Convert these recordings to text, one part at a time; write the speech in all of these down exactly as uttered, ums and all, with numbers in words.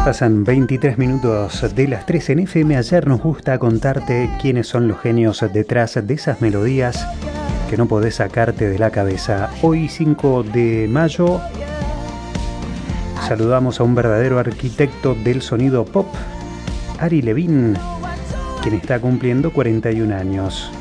Pasan veintitrés minutos de las tres en F M. Ayer nos gusta contarte quiénes son los genios detrás de esas melodías que no podés sacarte de la cabeza. Hoy, cinco de mayo, saludamos a un verdadero arquitecto del sonido pop, Ari Levine, quien está cumpliendo cuarenta y un años.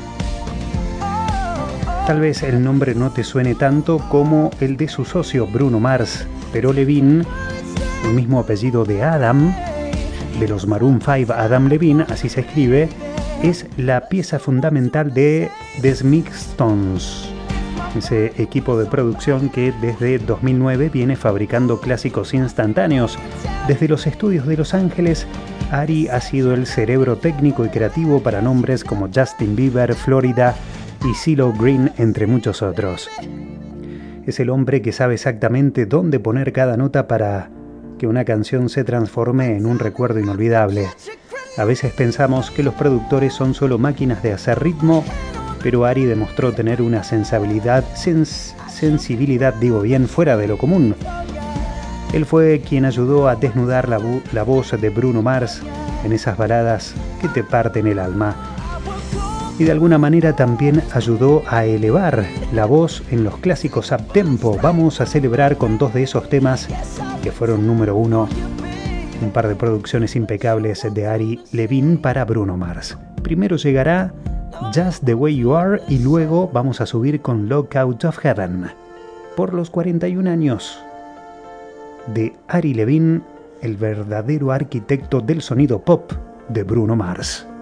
Tal vez el nombre no te suene tanto como el de su socio Bruno Mars, pero Levine, el mismo apellido de Adam, de los Maroon cinco, Adam Levine, así se escribe, es la pieza fundamental de The Smiths, ese equipo de producción que desde dos mil nueve viene fabricando clásicos instantáneos. Desde los estudios de Los Ángeles, Ari ha sido el cerebro técnico y creativo para nombres como Justin Bieber, Florida y CeeLo Green, entre muchos otros. Es el hombre que sabe exactamente dónde poner cada nota para que una canción se transforme en un recuerdo inolvidable. A veces pensamos que los productores son solo máquinas de hacer ritmo, pero Ari demostró tener una sensibilidad, sens, sensibilidad, digo bien, fuera de lo común. Él fue quien ayudó a desnudar la, la voz de Bruno Mars en esas baladas que te parten el alma. Y de alguna manera también ayudó a elevar la voz en los clásicos up-tempo. Vamos a celebrar con dos de esos temas que fueron número uno, un par de producciones impecables de Ari Levine para Bruno Mars. Primero llegará Just the Way You Are y luego vamos a subir con Look Out of Heaven. Por los cuarenta y un años de Ari Levine, el verdadero arquitecto del sonido pop de Bruno Mars.